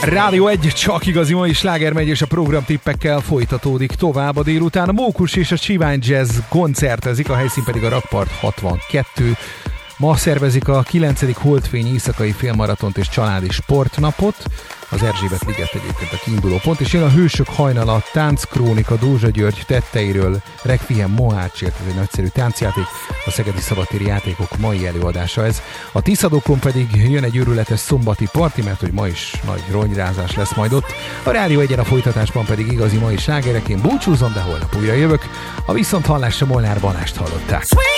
Rádió 1, csak igazi mai sláger megy, és a programtippekkel folytatódik tovább a délután. A Mókus és a Sivány Jazz koncertezik, a helyszín pedig a Rakpart 62. Ma szervezik a 9. Holdfény éjszakai félmaratont és családi sportnapot. Az Erzsébet liget egyébként a kiinduló pont, és jön a Hősök hajnala, Tánckrónika Dózsa György tetteiről, Requiem Mohácsért, ez egy nagyszerű táncjáték, a Szegedi Szabadtéri Játékok mai előadása ez. A Tiszadókon pedig jön egy őrületes szombati parti, mert hogy ma is nagy ronyrázás lesz majd ott. A Rádió 1-en a folytatásban pedig igazi mai slágerek, én búcsúzom, de holnap újra jövök. A viszonthallásra Molnár Balást hallották.